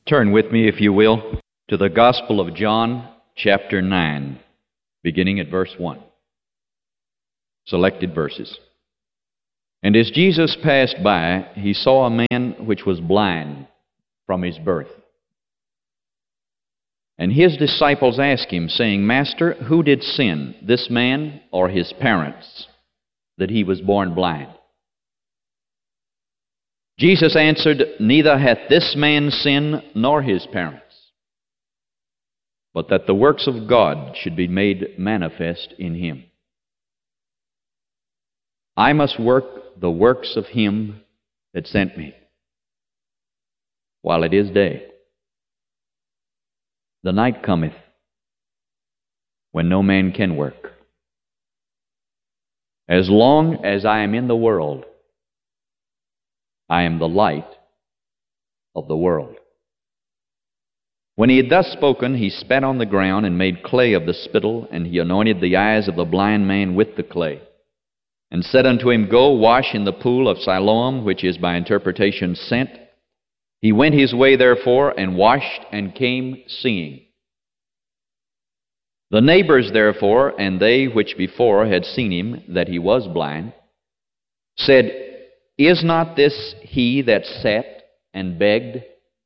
Turn with me, if you will, to the Gospel of John, chapter 9, beginning at verse 1. Selected verses. And as Jesus passed by, he saw a man which was blind from his birth. And his disciples asked him, saying, Master, who did sin, this man or his parents, that he was born blind? Jesus answered, Neither hath this man sinned nor his parents, but that the works of God should be made manifest in him. I must work the works of him that sent me, while it is day. The night cometh, when no man can work. As long as I am in the world, I am the light of the world. When he had thus spoken, he spat on the ground and made clay of the spittle, and he anointed the eyes of the blind man with the clay, and said unto him, Go wash in the pool of Siloam, which is by interpretation sent. He went his way therefore, and washed, and came seeing. The neighbors therefore, and they which before had seen him, that he was blind, said, Is not this he that sat and begged?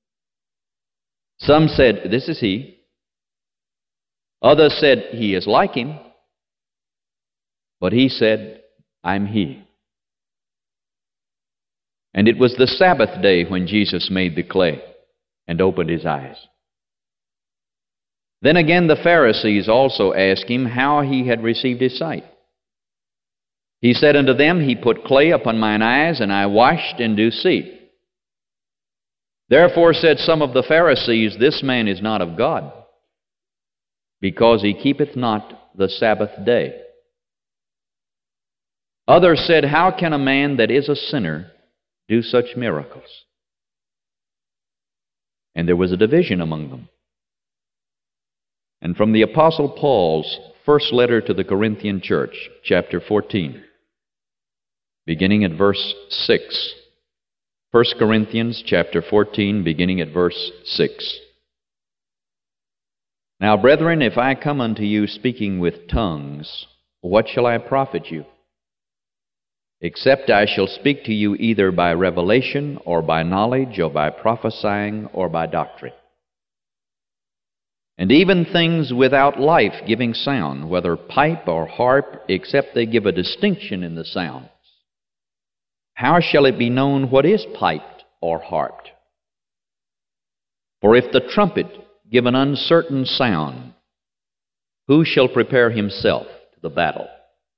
Some said, This is he. Others said, He is like him. But he said, I'm he. And it was the Sabbath day when Jesus made the clay and opened his eyes. Then again the Pharisees also asked him how he had received his sight. He said unto them, He put clay upon mine eyes, and I washed, and do see. Therefore said some of the Pharisees, This man is not of God, because he keepeth not the Sabbath day. Others said, How can a man that is a sinner do such miracles? And there was a division among them. And from the Apostle Paul's first letter to the Corinthian church, chapter 14, beginning at verse 6. 1 Corinthians chapter 14, beginning at verse 6. Now, brethren, if I come unto you speaking with tongues, what shall I profit you? Except I shall speak to you either by revelation, or by knowledge, or by prophesying, or by doctrine. And even things without life giving sound, whether pipe or harp, except they give a distinction in the sounds, how shall it be known what is piped or harped? For if the trumpet give an uncertain sound, who shall prepare himself to the battle?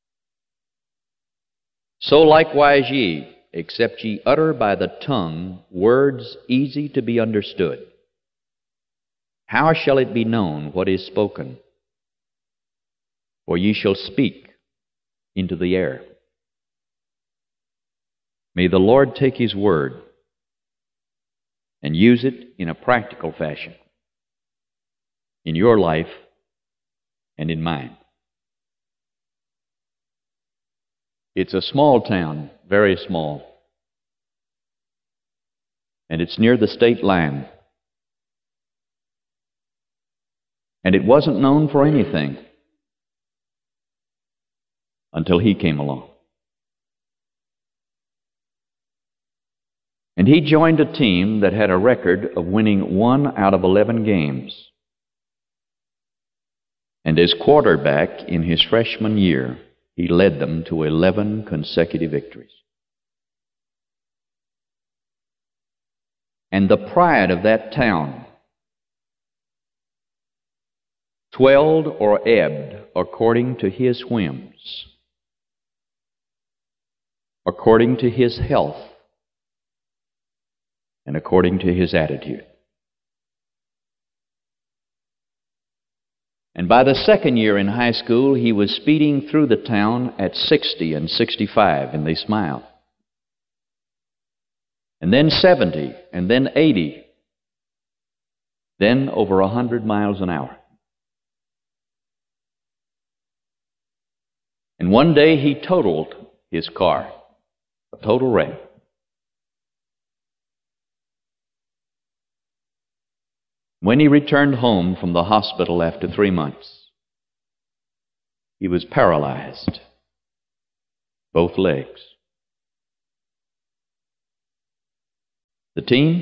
So likewise ye, except ye utter by the tongue words easy to be understood, how shall it be known what is spoken? For ye shall speak into the air. May the Lord take his word and use it in a practical fashion in your life and in mine. It's a small town, very small, and it's near the state line. And it wasn't known for anything until he came along. And he joined a team that had a record of winning 1 out of 11 games. And as quarterback in his freshman year, he led them to 11 consecutive victories. And the pride of that town swelled or ebbed according to his whims, according to his health, and according to his attitude. And by the second year in high school, he was speeding through the town at 60 and 65, and they smiled. And then 70, and then 80, then over 100 miles an hour. And one day he totaled his car, a total wreck. When he returned home from the hospital after 3 months, he was paralyzed, both legs. The team,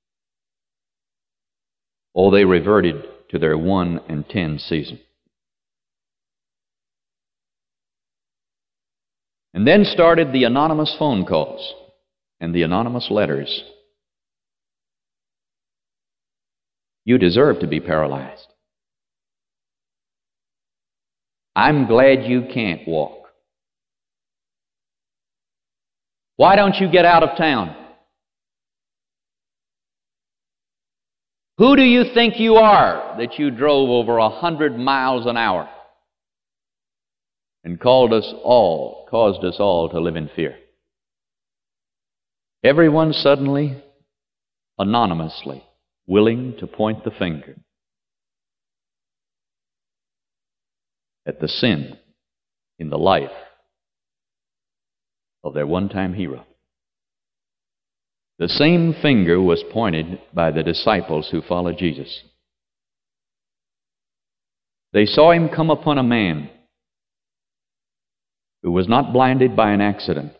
they reverted to their 1-10 season. And then started the anonymous phone calls and the anonymous letters. You deserve to be paralyzed. I'm glad you can't walk. Why don't you get out of town? Who do you think you are that you drove over 100 miles an hour and caused us all to live in fear? Everyone suddenly, anonymously, willing to point the finger at the sin in the life of their one-time hero. The same finger was pointed by the disciples who followed Jesus. They saw him come upon a man who was not blinded by an accident.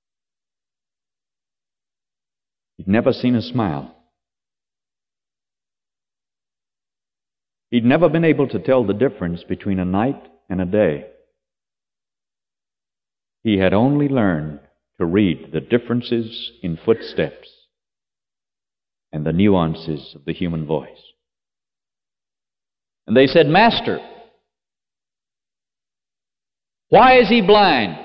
He'd never seen a smile. He'd never been able to tell the difference between a night and a day. He had only learned to read the differences in footsteps and the nuances of the human voice. And they said, Master, why is he blind?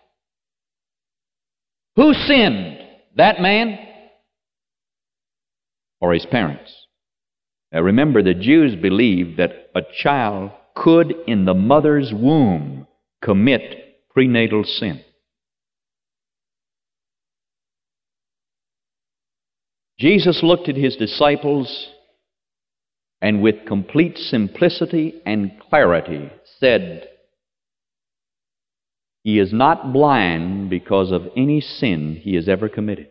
Who sinned, that man or his parents? Now remember, the Jews believed that a child could, in the mother's womb, commit prenatal sin. Jesus looked at his disciples and with complete simplicity and clarity said, he is not blind because of any sin he has ever committed.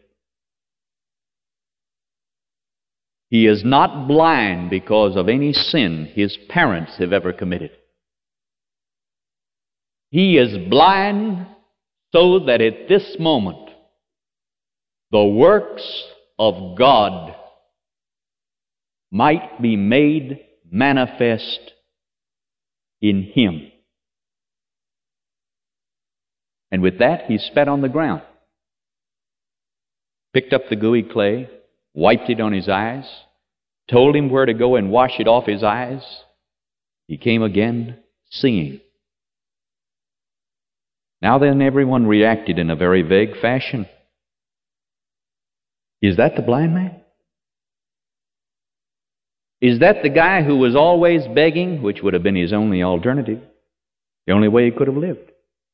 He is not blind because of any sin his parents have ever committed. He is blind so that at this moment the works of God might be made manifest in him. And with that, he spat on the ground, picked up the gooey clay, wiped it on his eyes, told him where to go and wash it off his eyes. He came again seeing. Now then, everyone reacted in a very vague fashion. Is that the blind man? Is that the guy who was always begging, which would have been his only alternative, the only way he could have lived?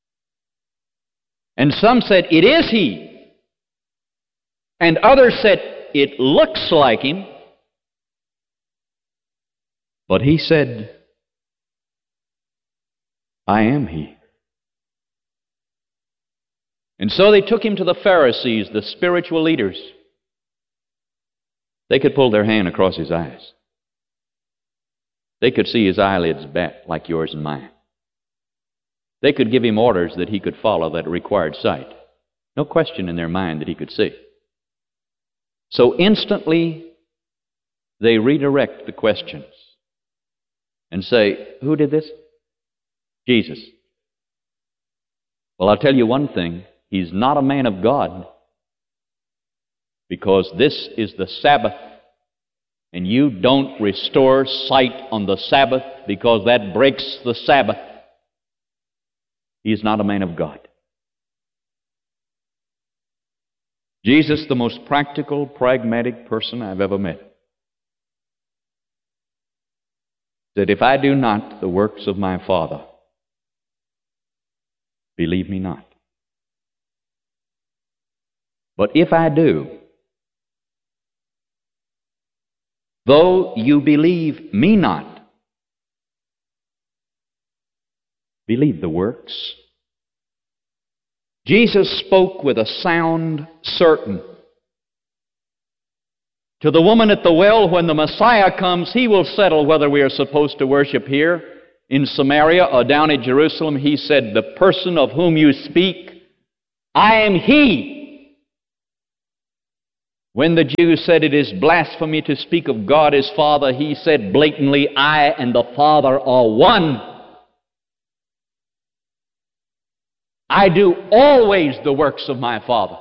And some said, it is he. And others said, it looks like him. But he said, I am he. And so they took him to the Pharisees, the spiritual leaders. They could pull their hand across his eyes. They could see his eyelids bat like yours and mine. They could give him orders that he could follow that required sight. No question in their mind that he could see. So instantly, they redirect the questions and say, who did this? Jesus. Well, I'll tell you one thing. He's not a man of God, because this is the Sabbath, and you don't restore sight on the Sabbath because that breaks the Sabbath. He is not a man of God. Jesus, the most practical, pragmatic person I've ever met, said, if I do not the works of my Father, believe me not. But if I do, though you believe me not, believe the works. Jesus spoke with a sound certain. To the woman at the well, when the Messiah comes, He will settle whether we are supposed to worship here in Samaria or down at Jerusalem. He said, the person of whom you speak, I am He. When the Jews said it is blasphemy to speak of God as Father, He said blatantly, I and the Father are one. I do always the works of my Father.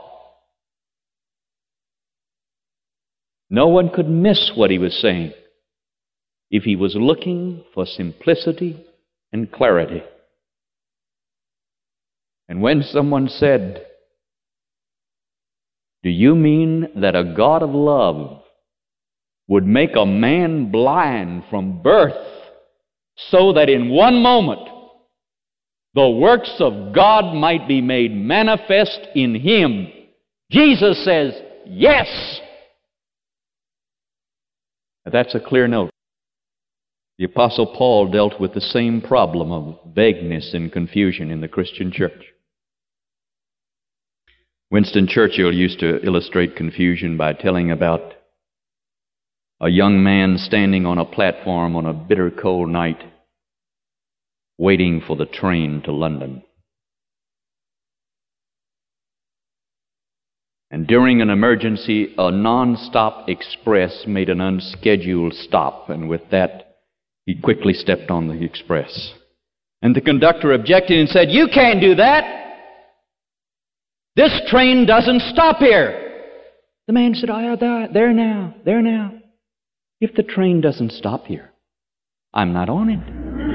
No one could miss what He was saying if he was looking for simplicity and clarity. And when someone said, do you mean that a God of love would make a man blind from birth so that in one moment the works of God might be made manifest in him? Jesus says, yes. That's a clear note. The Apostle Paul dealt with the same problem of vagueness and confusion in the Christian church. Winston Churchill used to illustrate confusion by telling about a young man standing on a platform on a bitter cold night waiting for the train to London. And during an emergency, a non-stop express made an unscheduled stop, and with that, he quickly stepped on the express. And the conductor objected and said, you can't do that. This train doesn't stop here. The man said, there now. If the train doesn't stop here, I'm not on it.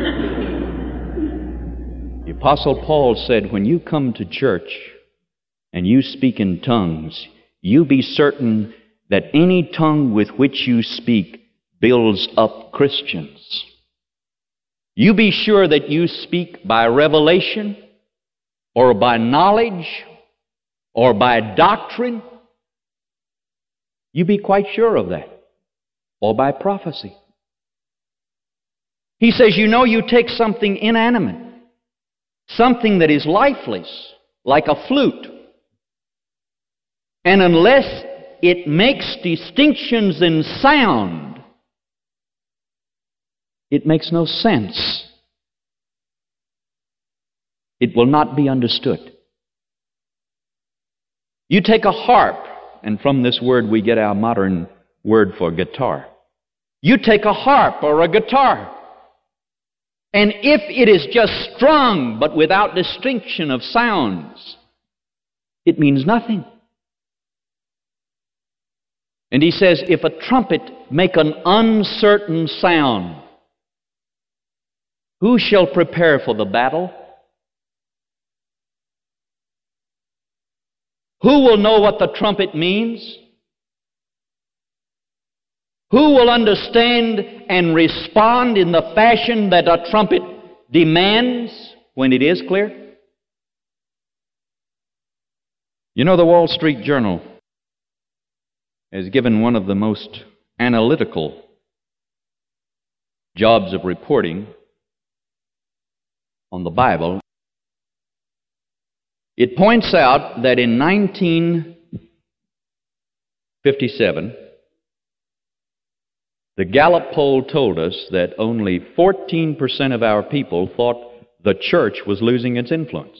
The Apostle Paul said, when you come to church and you speak in tongues, you be certain that any tongue with which you speak builds up Christians. You be sure that you speak by revelation or by knowledge or by doctrine. You be quite sure of that. Or by prophecy. He says, you take something inanimate, something that is lifeless, like a flute, and unless it makes distinctions in sound, it makes no sense. It will not be understood. You take a harp, and from this word we get our modern word for guitar. You take a harp or a guitar, and if it is just strung but without distinction of sounds, it means nothing. And he says, if a trumpet make an uncertain sound, who shall prepare for the battle? Who will know what the trumpet means? Who will understand and respond in the fashion that a trumpet demands when it is clear? The Wall Street Journal has given one of the most analytical jobs of reporting on the Bible. It points out that in 1957, the Gallup poll told us that only 14% of our people thought the church was losing its influence.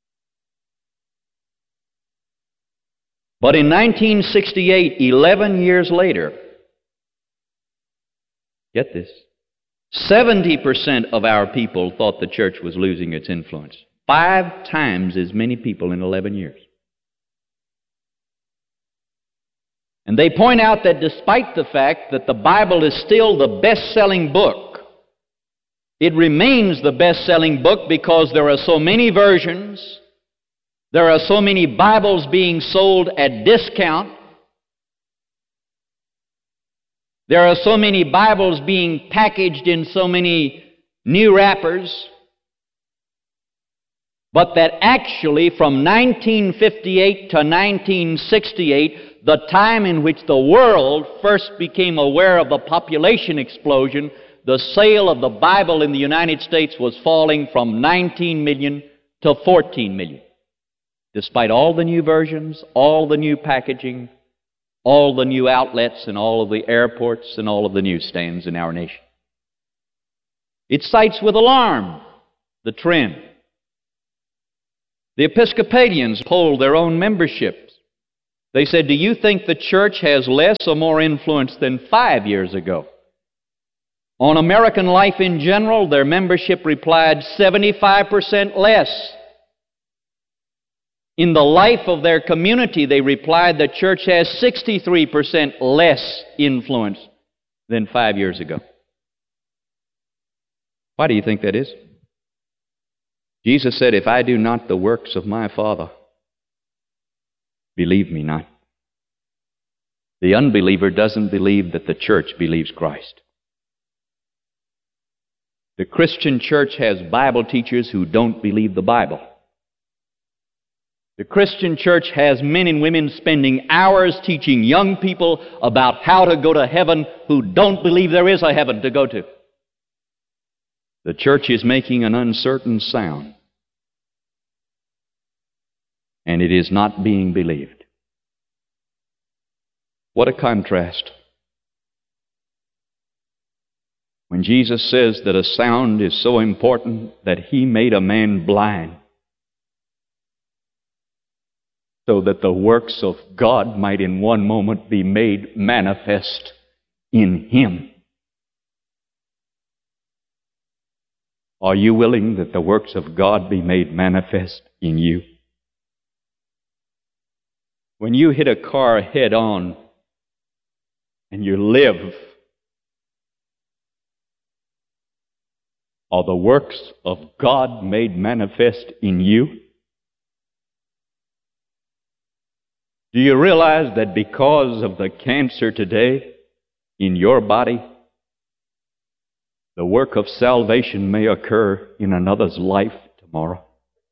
But in 1968, 11 years later, get this, 70% of our people thought the church was losing its influence. 5 times as many people in 11 years. And they point out that despite the fact that the Bible is still the best-selling book, it remains the best-selling book because there are so many versions, there are so many Bibles being sold at discount, there are so many Bibles being packaged in so many new wrappers, but that actually from 1958 to 1968, the time in which the world first became aware of the population explosion, the sale of the Bible in the United States was falling from 19 million to 14 million. Despite all the new versions, all the new packaging, all the new outlets and all of the airports and all of the newsstands in our nation. It cites with alarm the trend. The Episcopalians polled their own memberships. They said, do you think the church has less or more influence than 5 years ago? On American life in general, their membership replied 75% less. In the life of their community, they replied the church has 63% less influence than 5 years ago. Why do you think that is? Jesus said, if I do not the works of my Father, believe me not. The unbeliever doesn't believe that the church believes Christ. The Christian church has Bible teachers who don't believe the Bible. The Christian church has men and women spending hours teaching young people about how to go to heaven who don't believe there is a heaven to go to. The church is making an uncertain sound, and it is not being believed. What a contrast. When Jesus says that a sound is so important that He made a man blind so that the works of God might in one moment be made manifest in him. Are you willing that the works of God be made manifest in you? When you hit a car head on and you live, are the works of God made manifest in you? Do you realize that because of the cancer today in your body, the work of salvation may occur in another's life tomorrow?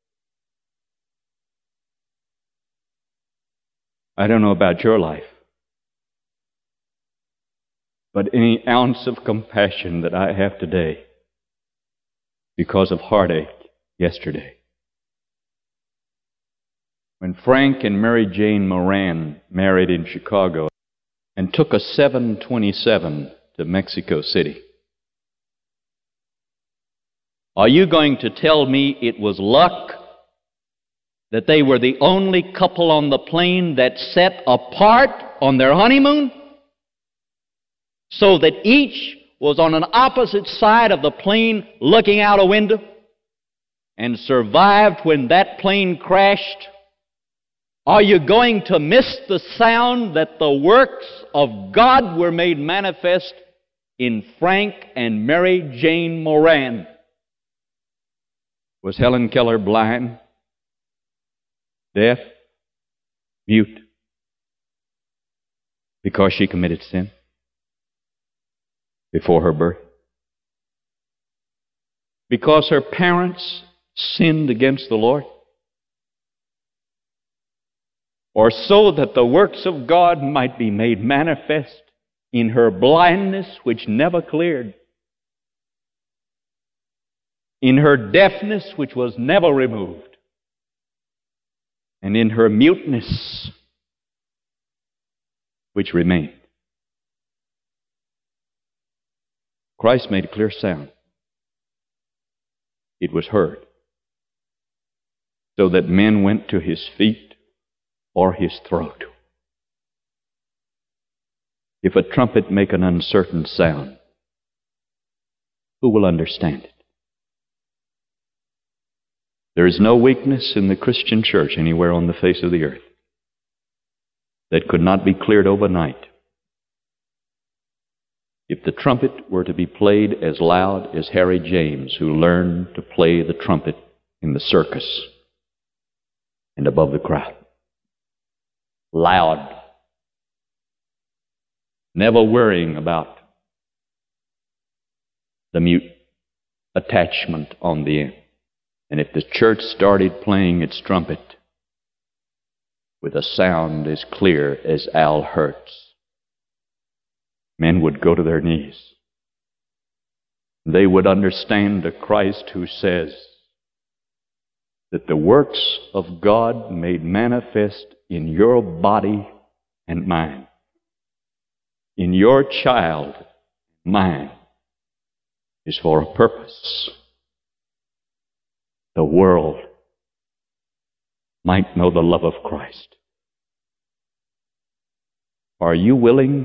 I don't know about your life, but any ounce of compassion that I have today because of heartache yesterday. When Frank and Mary Jane Moran married in Chicago and took a 727 to Mexico City, are you going to tell me it was luck that they were the only couple on the plane that sat apart on their honeymoon so that each was on an opposite side of the plane looking out a window and survived when that plane crashed? Are you going to miss the sound that the works of God were made manifest in Frank and Mary Jane Moran? Was Helen Keller blind, deaf, mute, because she committed sin before her birth? Because her parents sinned against the Lord? Or so that the works of God might be made manifest in her blindness which never cleared, in her deafness which was never removed, and in her muteness which remained. Christ made a clear sound. It was heard, so that men went to His feet or His throat. If a trumpet make an uncertain sound, who will understand it? There is no weakness in the Christian church anywhere on the face of the earth that could not be cleared overnight if the trumpet were to be played as loud as Harry James, who learned to play the trumpet in the circus and above the crowd. Loud, never worrying about the mute attachment on the end. And if the church started playing its trumpet with a sound as clear as Al Hertz, men would go to their knees. They would understand a Christ who says that the works of God made manifest in your body and mine in your child, mine, is for a purpose. The world might know the love of Christ. Are you willing